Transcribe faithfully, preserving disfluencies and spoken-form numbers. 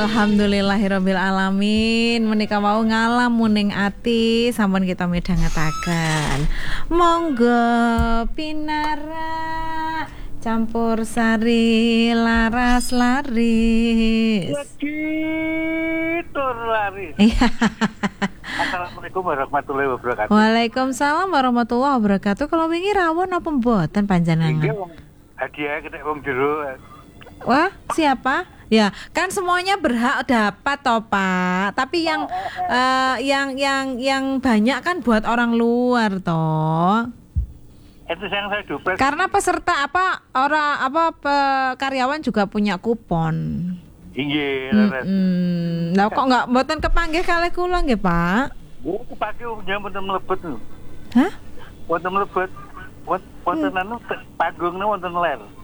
Alhamdulillahirabbil alamin. Menika wau ngalam muning ati sampun kita midhangetaken. Monggo pinara campur sari laras laris. Begitu laris. Assalamualaikum warahmatullahi wabarakatuh. Waalaikumsalam warahmatullahi wabarakatuh. Kalau wingi rawon apa mboten panjenengan? Iki wong hadiah kena wong jero. Wah, siapa? Ya, kan semuanya berhak dapat toh, Pak. Tapi yang uh, yang yang yang banyak kan buat orang luar toh. Itu yang saya dupes. Karena peserta apa orang apa pe, karyawan juga punya kupon. Inggih, hmm, lah kok nggak mboten kepanggih kalih kula nggih, Pak? Bu, kepake umumnya wonten mlebet lho. Hah? Wonten mlebet. Wonten anu panggungnya wonten ler.